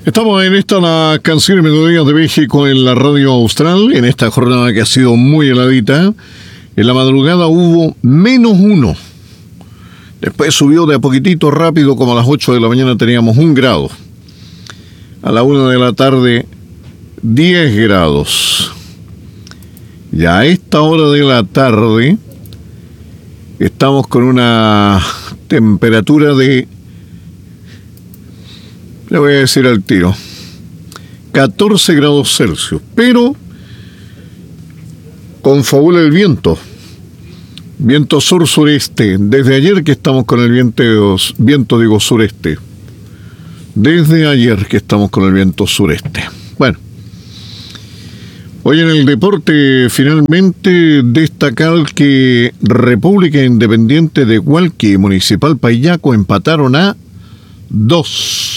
Estamos en esta, la canción y melodías de México en la radio austral, en esta jornada que ha sido muy heladita. En la madrugada hubo -1. Después subió de a poquitito rápido, como a las 8 de la mañana teníamos 1 grado. A la 1 de la tarde, 10 grados. Y a esta hora de la tarde, estamos con una temperatura de... Le voy a decir al tiro, 14 grados Celsius, pero confabula el viento sur-sureste. Desde ayer que estamos con el viento sureste. Desde ayer que estamos con el viento sureste. Bueno, hoy en el deporte finalmente destacar que República Independiente de Hualqui y Municipal Payaco empataron a 2.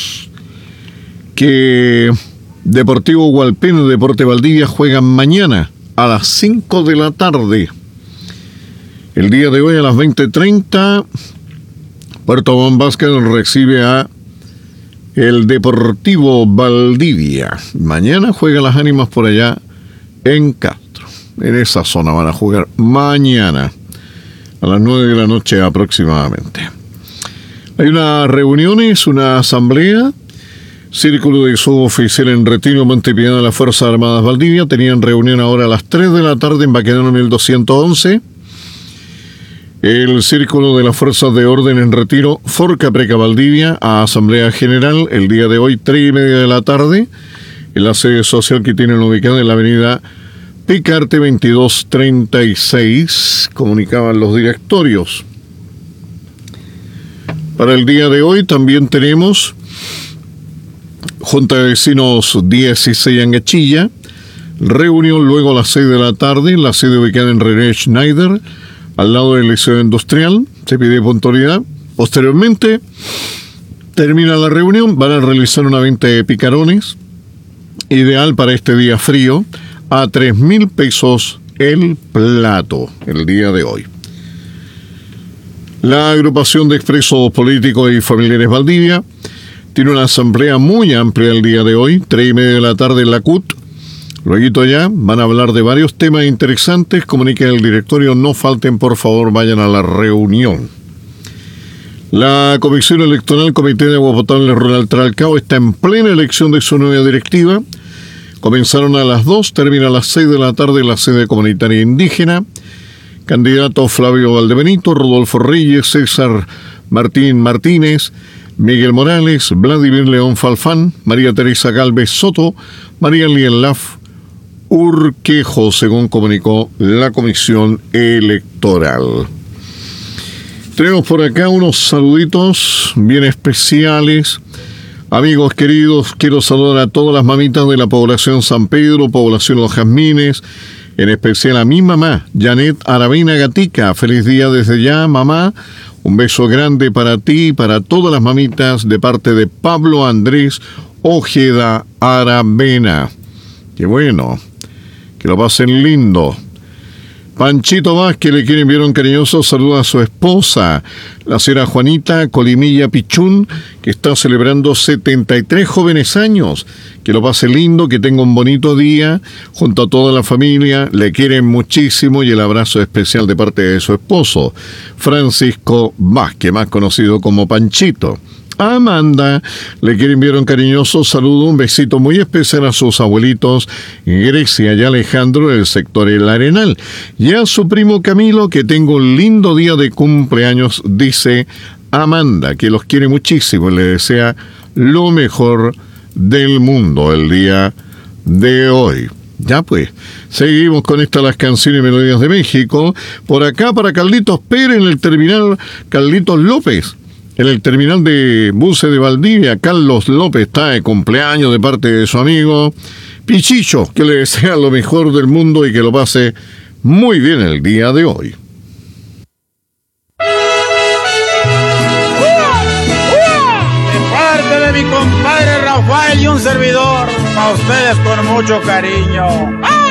Que Deportivo Hualpeno y Deporte Valdivia juegan mañana a las 5 de la tarde. El día de hoy a las 20:30, Puerto Montt Basket recibe a el Deportivo Valdivia. Mañana juegan las Ánimas por allá en Castro. En esa zona van a jugar mañana a las 9 de la noche aproximadamente. Hay unas reuniones, una asamblea. Círculo de Suboficial en Retiro, Montepiedad de las Fuerzas Armadas Valdivia. Tenían reunión ahora a las 3 de la tarde en Baquedano 1211. El Círculo de las Fuerzas de Orden en Retiro, Forca Preca Valdivia, a Asamblea General, el día de hoy, 3:30 de la tarde, en la sede social que tienen ubicada en la avenida Picarte 2236, comunicaban los directorios. Para el día de hoy también tenemos Junta de Vecinos 16 en Gachilla, reunión luego a las 6 de la tarde, la sede ubicada en René Schneider, al lado del Liceo Industrial, se pide puntualidad. Posteriormente, termina la reunión, van a realizar una venta de picarones, ideal para este día frío, a 3.000 pesos el plato, el día de hoy. La agrupación de expresos políticos y familiares Valdivia tiene una asamblea muy amplia el día de hoy, 3:30 de la tarde en la CUT. Luego ya van a hablar de varios temas interesantes. Comuniquen al directorio, no falten, por favor, vayan a la reunión. La Comisión Electoral Comité de Agua Potable Rural Tralcao está en plena elección de su nueva directiva. Comenzaron a las 2, termina a las 6 de la tarde en la sede comunitaria indígena. Candidato Flavio Valdebenito, Rodolfo Reyes, César Martín Martínez, Miguel Morales, Vladimir León Falfán, María Teresa Galvez Soto, María Lielaf Urquejo, según comunicó la Comisión Electoral. Tenemos por acá unos saluditos bien especiales. Amigos queridos, quiero saludar a todas las mamitas de la población San Pedro, población Los Jazmines, en especial a mi mamá, Janet Aravena Gatica. Feliz día desde ya, mamá. Un beso grande para ti y para todas las mamitas de parte de Pablo Andrés Ojeda Aravena. Qué bueno, que lo pasen lindo. Panchito Vázquez le quiere enviar un cariñoso saludo a su esposa, la señora Juanita Colimilla Pichún, que está celebrando 73 jóvenes años. Que lo pase lindo, que tenga un bonito día junto a toda la familia. Le quieren muchísimo y el abrazo especial de parte de su esposo, Francisco Vázquez, más conocido como Panchito. A Amanda le quiere enviar un cariñoso saludo, un besito muy especial a sus abuelitos Grecia y Alejandro del sector El Arenal. Y a su primo Camilo, que tenga un lindo día de cumpleaños, dice Amanda, que los quiere muchísimo y le desea lo mejor del mundo el día de hoy. Ya pues, seguimos con las canciones y melodías de México. Por acá para Carlitos Pérez en el terminal Carlitos López. En el terminal de buses de Valdivia, Carlos López está de cumpleaños de parte de su amigo Pichicho, que le desea lo mejor del mundo y que lo pase muy bien el día de hoy. De parte de mi compadre Rafael y un servidor, a ustedes con mucho cariño.